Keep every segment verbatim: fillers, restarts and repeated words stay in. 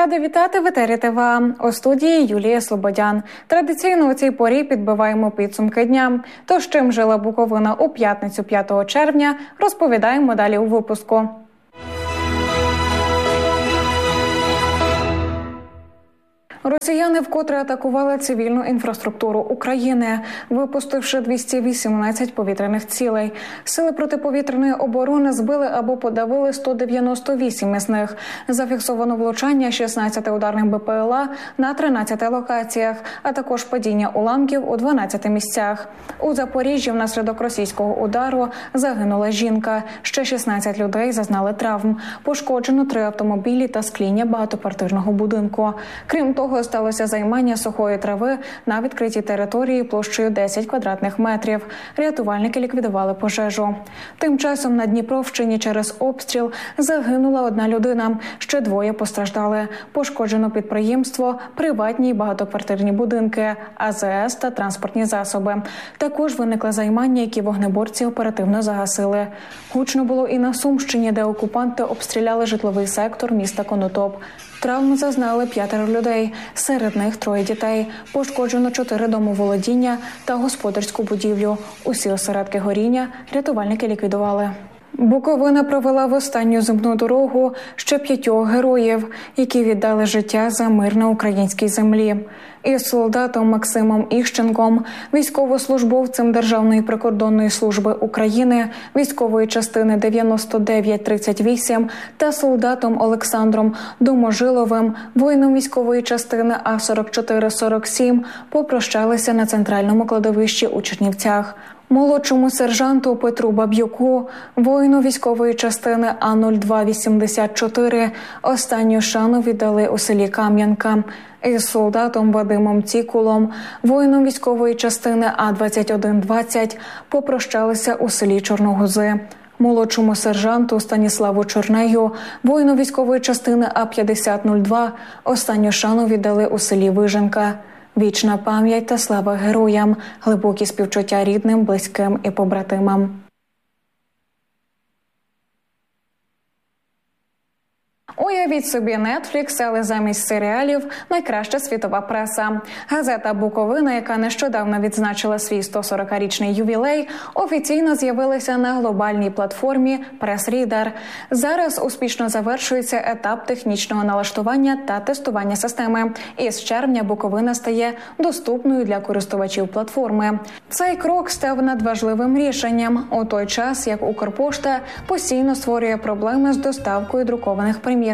Рада вітати в етері ТВА. У студії Юлія Слободян. Традиційно у цій порі підбиваємо підсумки дня. Тож чим жила Буковина у п'ятницю п'ятого червня, розповідаємо далі у випуску. Росіяни вкотре атакували цивільну інфраструктуру України, випустивши двісті вісімнадцять повітряних цілей. Сили протиповітряної оборони збили або подавили сто дев'яносто вісім із них. Зафіксовано влучання шістнадцяти ударних БПЛА на тринадцяти локаціях, а також падіння уламків у дванадцяти місцях. У Запоріжжі внаслідок російського удару загинула жінка. Ще шістнадцять людей зазнали травм. Пошкоджено три автомобілі та скління багатоквартирного будинку. Крім того, сталося займання сухої трави на відкритій території площею десять квадратних метрів. Рятувальники ліквідували пожежу. Тим часом на Дніпровщині через обстріл загинула одна людина. Ще двоє постраждали. Пошкоджено підприємство, приватні і багатоквартирні будинки, А З С та транспортні засоби. Також виникли займання, які вогнеборці оперативно загасили. Гучно було і на Сумщині, де окупанти обстріляли житловий сектор міста Конотоп. Травм зазнали п'ятеро людей, серед них троє дітей. Пошкоджено чотири домоволодіння та господарську будівлю. Усі осередки горіння рятувальники ліквідували. Буковина провела в останню земну дорогу ще п'ятьох героїв, які віддали життя за мир на українській землі. Із солдатом Максимом Іщенком, військовослужбовцем Державної прикордонної служби України, військової частини дев'яносто дев'ять тридцять вісім та солдатом Олександром Доможиловим, воїном військової частини А сорок чотири сорок сім, попрощалися на центральному кладовищі у Чернівцях. Молодшому сержанту Петру Баб'юку, воїну військової частини А нуль два вісімдесят чотири, останню шану віддали у селі Кам'янка. Із солдатом Вадимом Цікулом, воїном військової частини А двадцять один двадцять, попрощалися у селі Чорногузи. Молодшому сержанту Станіславу Чорнею, воїну військової частини А п'ятдесят нуль два, останню шану віддали у селі Виженка. Вічна пам'ять та слава героям, глибокі співчуття рідним, близьким і побратимам. Уявіть собі Netflix, але замість серіалів – найкраща світова преса. Газета «Буковина», яка нещодавно відзначила свій сто сорокарічний ювілей, офіційно з'явилася на глобальній платформі PressReader. Зараз успішно завершується етап технічного налаштування та тестування системи. І з червня «Буковина» стає доступною для користувачів платформи. Цей крок став надважливим рішенням у той час, як Укрпошта постійно створює проблеми з доставкою друкованих примірників.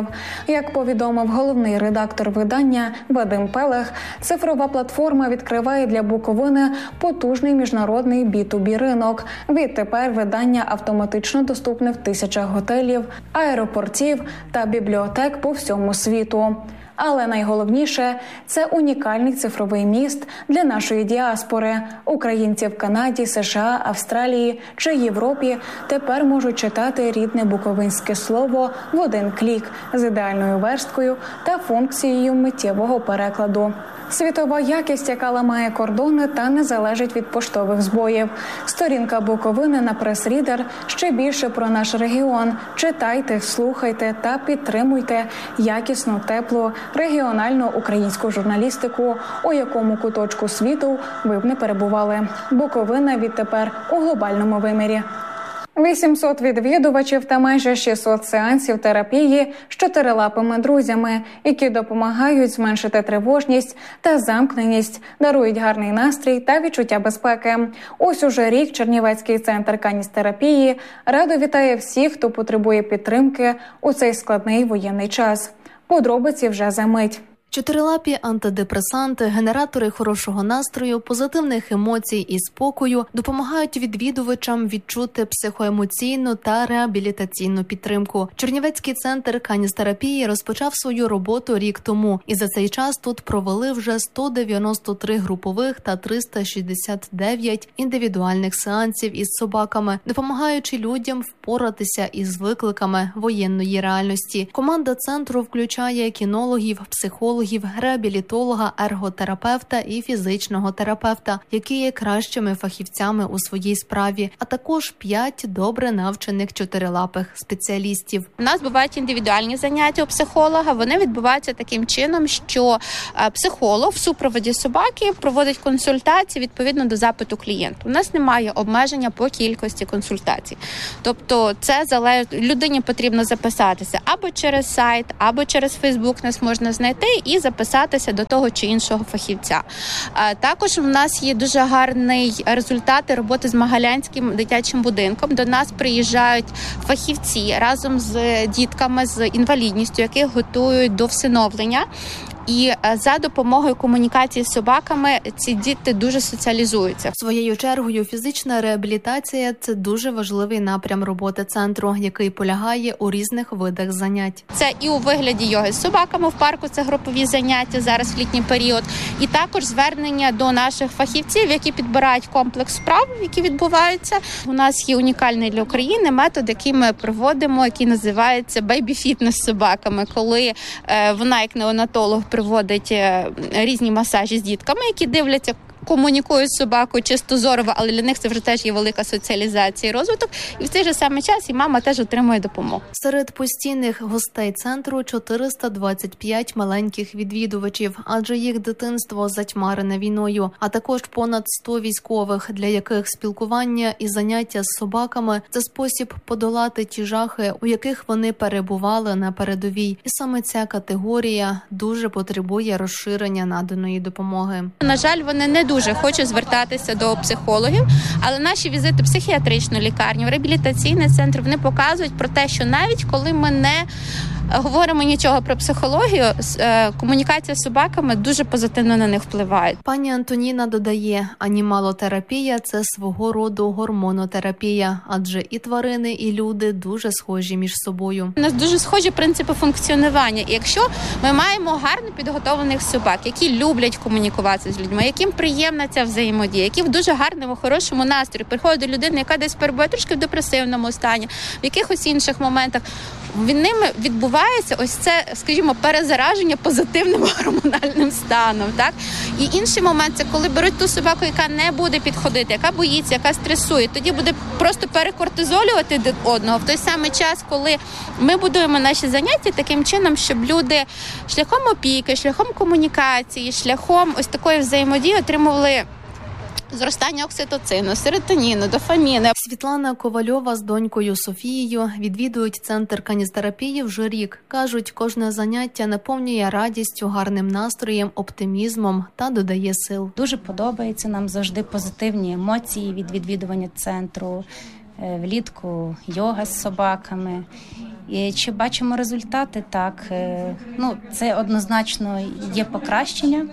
Як повідомив головний редактор видання Вадим Пелех, цифрова платформа відкриває для Буковини потужний міжнародний бі ту бі ринок. Відтепер видання автоматично доступне в тисячах готелів, аеропортів та бібліотек по всьому світу. Але найголовніше – це унікальний цифровий міст для нашої діаспори. Українці в Канаді, США, Австралії чи Європі тепер можуть читати рідне буковинське слово в один клік з ідеальною версткою та функцією миттєвого перекладу. Світова якість, яка ламає кордони та не залежить від поштових збоїв. Сторінка Буковини на PressReader ще більше про наш регіон. Читайте, слухайте та підтримуйте якісну, теплу, регіональну українську журналістику, у якому куточку світу ви б не перебували. Буковина відтепер у глобальному вимірі. вісімсот відвідувачів та майже шістсот сеансів терапії з чотирилапими друзями, які допомагають зменшити тривожність та замкненість, дарують гарний настрій та відчуття безпеки. Ось уже рік Чернівецький центр каністерапії радо вітає всіх, хто потребує підтримки у цей складний воєнний час. Подробиці вже за мить. Чотирилапі антидепресанти, генератори хорошого настрою, позитивних емоцій і спокою допомагають відвідувачам відчути психоемоційну та реабілітаційну підтримку. Чернівецький центр каністерапії розпочав свою роботу рік тому, і за цей час тут провели вже сто дев'яносто три групових та триста шістдесят дев'ять індивідуальних сеансів із собаками, допомагаючи людям впоратися із викликами воєнної реальності. Команда центру включає кінологів, психологів, психологів, реабілітолога, ерготерапевта і фізичного терапевта, які є кращими фахівцями у своїй справі, а також п'ять добре навчених чотирилапих спеціалістів. У нас бувають індивідуальні заняття у психолога. Вони відбуваються таким чином, що психолог в супроводі собаки проводить консультації відповідно до запиту клієнта. У нас немає обмеження по кількості консультацій. Тобто це залежить, людині потрібно записатися або через сайт, або через Фейсбук нас можна знайти і записатися до того чи іншого фахівця. Також у нас є дуже гарний результат роботи з Магалянським дитячим будинком. До нас приїжджають фахівці разом з дітками з інвалідністю, яких готують до всиновлення. І за допомогою комунікації з собаками ці діти дуже соціалізуються. Своєю чергою фізична реабілітація – це дуже важливий напрям роботи центру, який полягає у різних видах занять. Це і у вигляді йоги з собаками в парку, це групові заняття зараз в літній період, і також звернення до наших фахівців, які підбирають комплекс вправ, які відбуваються. У нас є унікальний для України метод, який ми проводимо, який називається бейбі-фітнес з собаками, коли вона, як неонатолог, проводить різні масажі з дітками, які дивляться, комунікують з собакою чисто зорово, але для них це вже теж є велика соціалізація і розвиток. І в цей же самий час і мама теж отримує допомогу. Серед постійних гостей центру чотириста двадцять п'ять маленьких відвідувачів, адже їх дитинство затьмарене війною, а також понад сто військових, для яких спілкування і заняття з собаками – це спосіб подолати ті жахи, у яких вони перебували на передовій. І саме ця категорія дуже потребує розширення наданої допомоги. На жаль, вони не дуже хочуть звертатися до психологів, але наші візити в психіатричну лікарню, в реабілітаційний центр, вони показують про те, що навіть коли ми не говоримо нічого про психологію, комунікація з собаками дуже позитивно на них впливає. Пані Антоніна додає, анімалотерапія – це свого роду гормонотерапія, адже і тварини, і люди дуже схожі між собою. У нас дуже схожі принципи функціонування. І якщо ми маємо гарно підготовлених собак, які люблять комунікувати з людьми, яким приємна ця взаємодія, які в дуже гарному, хорошому настрої приходять до людини, яка десь перебуває трошки в депресивному стані, в якихось інших моментах, ними відбувається ось це, скажімо, перезараження позитивним гормональним станом. Так? І інший момент – це коли беруть ту собаку, яка не буде підходити, яка боїться, яка стресує, тоді буде просто перекортизолювати один одного. В той самий час, коли ми будуємо наші заняття таким чином, щоб люди шляхом опіки, шляхом комунікації, шляхом ось такої взаємодії отримували зростання окситоцину, серотоніну, дофаміну. Світлана Ковальова з донькою Софією відвідують центр каністерапії вже рік. Кажуть, кожне заняття наповнює радістю, гарним настроєм, оптимізмом та додає сил. Дуже подобається нам завжди позитивні емоції від відвідування центру. Влітку йога з собаками. І чи бачимо результати? Так. Ну, це однозначно є покращення.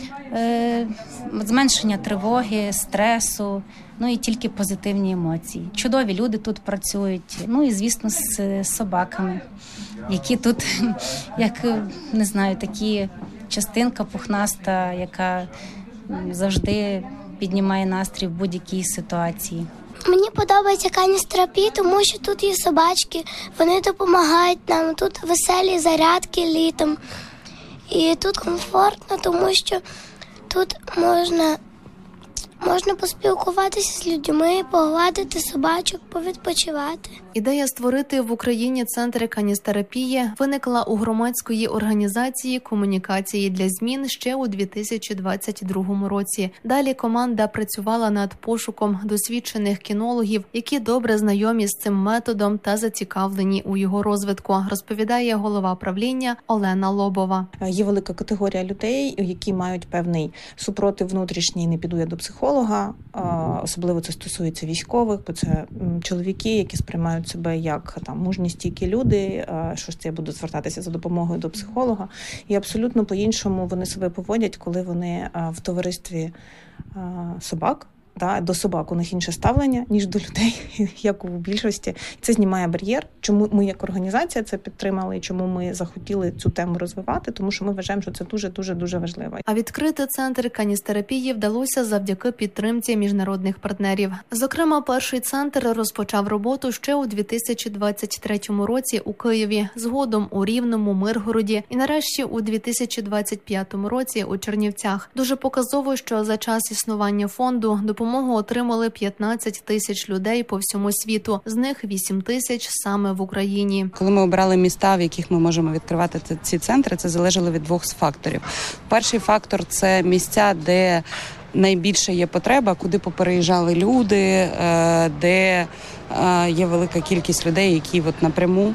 Зменшення тривоги, стресу, ну і тільки позитивні емоції. Чудові люди тут працюють, ну і, звісно, з собаками, які тут, як, не знаю, такі частинка пухнаста, яка завжди піднімає настрій в будь-якій ситуації. Мені подобається каністерапія, тому що тут є собачки, вони допомагають нам, тут веселі зарядки літом. І тут комфортно, тому що тут можна, можна поспілкуватися з людьми, погладити собачок, повідпочивати. Ідея створити в Україні центри каністерапії виникла у громадської організації комунікації для змін ще у дві тисячі двадцять другому році. Далі команда працювала над пошуком досвідчених кінологів, які добре знайомі з цим методом та зацікавлені у його розвитку, розповідає голова правління Олена Лобова. Є велика категорія людей, які мають певний супротив внутрішній, не піду я до психолога, особливо це стосується військових, бо це чоловіки, які сприймають себе як там мужні, стійкі люди, що ж це я буду звертатися за допомогою до психолога. І абсолютно по-іншому вони себе поводять, коли вони в товаристві собак, да, до собак у них інше ставлення, ніж до людей, як у більшості. Це знімає бар'єр. Чому ми як організація це підтримали і чому ми захотіли цю тему розвивати, тому що ми вважаємо, що це дуже-дуже-дуже важливо. А відкрити центр каністерапії вдалося завдяки підтримці міжнародних партнерів. Зокрема, перший центр розпочав роботу ще у дві тисячі двадцять третьому році у Києві, згодом у Рівному, Миргороді і нарешті у дві тисячі двадцять п'ятому році у Чернівцях. Дуже показово, що за час існування фонду допомогу отримали п'ятнадцять тисяч людей по всьому світу, з них вісім тисяч саме в Україні. Коли ми обирали міста, в яких ми можемо відкривати ці центри, це залежало від двох факторів. Перший фактор – це місця, де найбільше є потреба, куди попереїжджали люди, де є велика кількість людей, які от напряму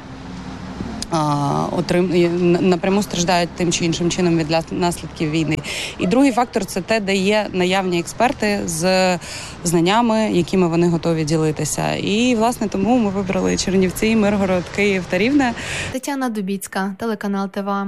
напряму страждають тим чи іншим чином від наслідків війни. І другий фактор – це те, де є наявні експерти з знаннями, якими вони готові ділитися. І, власне, тому ми вибрали Чернівці, Миргород, Київ та Рівне. Тетяна Дубіцька, телеканал ТВА.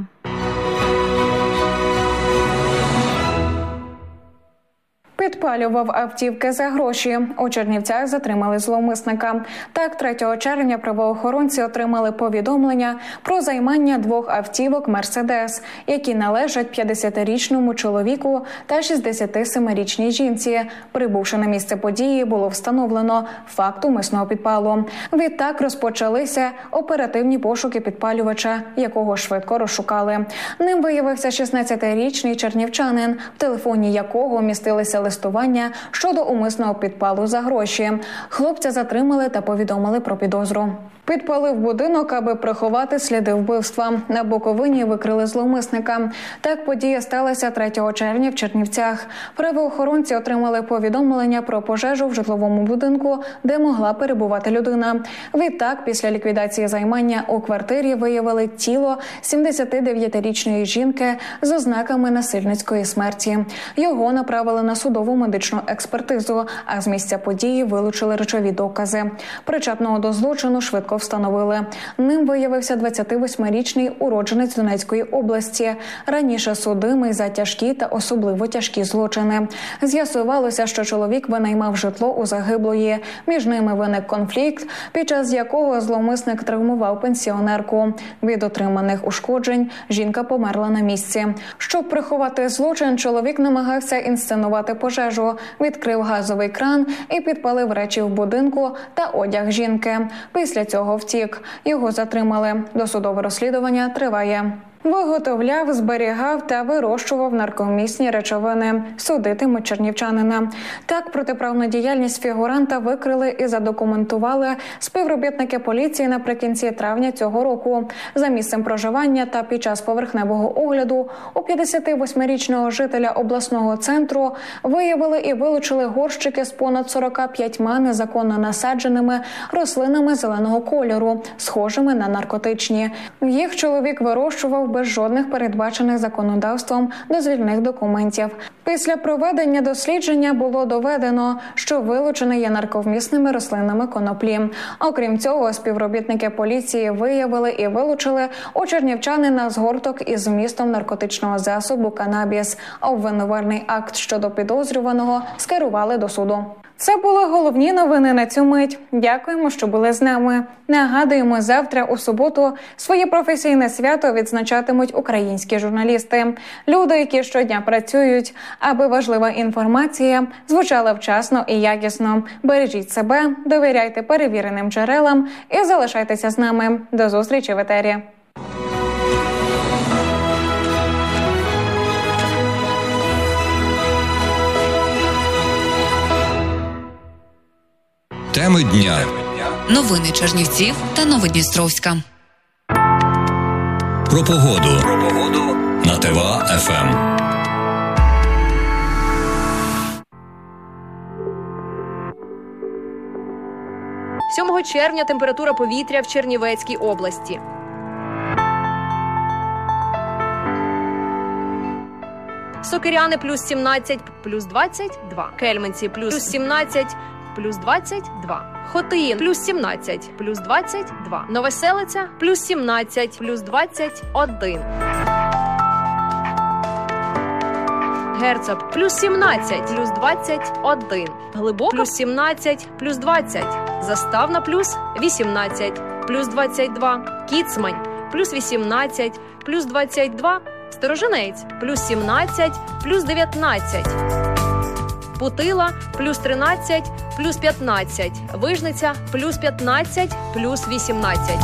Підпалював автівки за гроші. У Чернівцях затримали зловмисника. Так, третього червня правоохоронці отримали повідомлення про займання двох автівок «Мерседес», які належать п'ятдесятирічному чоловіку та шістдесятисемирічній жінці. Прибувши на місце події, було встановлено факт умисного підпалу. Відтак розпочалися оперативні пошуки підпалювача, якого швидко розшукали. Ним виявився шістнадцятирічний чернівчанин, в телефоні якого містилися листування щодо умисного підпалу за гроші. Хлопця затримали та повідомили про підозру. Підпалив будинок, аби приховати сліди вбивства. На Буковині викрили зловмисника. Так подія сталася третього червня в Чернівцях. Правоохоронці отримали повідомлення про пожежу в житловому будинку, де могла перебувати людина. Відтак, після ліквідації займання у квартирі виявили тіло сімдесятидев'ятирічної жінки з ознаками насильницької смерті. Його направили на судову медичну експертизу, а з місця події вилучили речові докази. Причетного до злочину швидко встановили. Ним виявився двадцятивосьмирічний уродженець Донецької області. Раніше судимий за тяжкі та особливо тяжкі злочини. З'ясувалося, що чоловік винаймав житло у загиблої. Між ними виник конфлікт, під час якого зловмисник травмував пенсіонерку. Від отриманих ушкоджень жінка померла на місці. Щоб приховати злочин, чоловік намагався інсценувати пожежу, відкрив газовий кран і підпалив речі в будинку та одяг жінки. Після цього втік. Його затримали. Досудове розслідування триває. Виготовляв, зберігав та вирощував наркомісні речовини. Судитимуть чернівчанина. Так, протиправну діяльність фігуранта викрили і задокументували співробітники поліції наприкінці травня цього року. За місцем проживання та під час поверхневого огляду у п'ятдесятивосьмирічного жителя обласного центру виявили і вилучили горщики з понад сорока п'ятьма незаконно насадженими рослинами зеленого кольору, схожими на наркотичні. Їх чоловік вирощував без жодних передбачених законодавством дозвільних документів. Після проведення дослідження було доведено, що вилучене є нарковмісними рослинами коноплі. Окрім цього, співробітники поліції виявили і вилучили у чернівчанина згорток із вмістом наркотичного засобу канабіс. Обвинувальний акт щодо підозрюваного скерували до суду. Це були головні новини на цю мить. Дякуємо, що були з нами. Нагадуємо, завтра у суботу своє професійне свято відзначатимуть українські журналісти. Люди, які щодня працюють, аби важлива інформація звучала вчасно і якісно. Бережіть себе, довіряйте перевіреним джерелам і залишайтеся з нами. До зустрічі в етері. Теми дня. Новини Чернівців та Новодністровська. Про погоду. Про погоду на ТВА еф ем. сьомого червня температура повітря в Чернівецькій області. Сокиряни плюс сімнадцять, плюс двадцять два. Кельменці плюс сімнадцять, плюс двадцять два. Хотин плюс сімнадцять, плюс двадцять два. Новоселиця плюс сімнадцять, плюс двадцять один. Герцог плюс сімнадцять, плюс двадцять один. Глибока плюс сімнадцять, плюс двадцять. Заставна плюс вісімнадцять, плюс двадцять два. Кіцмань плюс вісімнадцять, плюс двадцять два. Сторожинець плюс сімнадцять, плюс дев'ятнадцять. Путила плюс тринадцять, плюс п'ятнадцять. Вижниця плюс п'ятнадцять, плюс вісімнадцять.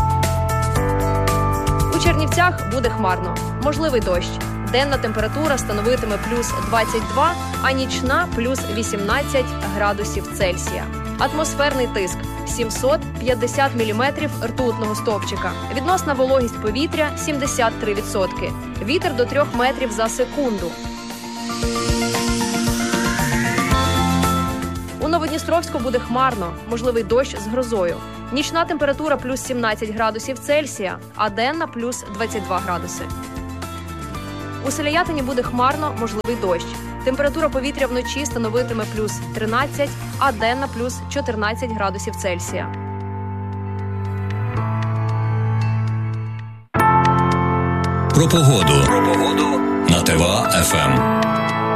У Чернівцях буде хмарно. Можливий дощ. Денна температура становитиме плюс двадцять два, а нічна плюс вісімнадцять градусів Цельсія. Атмосферний тиск сімсот п'ятдесят міліметрів ртутного стовпчика. Відносна вологість повітря сімдесят три відсотки. Вітер до трьох метрів за секунду. У Новодністровську буде хмарно, можливий дощ з грозою. Нічна температура плюс сімнадцять градусів Цельсія, а денна плюс двадцять два градуси. У Селіятині буде хмарно, можливий дощ. Температура повітря вночі становитиме плюс тринадцять, а денна плюс чотирнадцять градусів Цельсія. Про погоду. Про погоду на ТВА еф ем.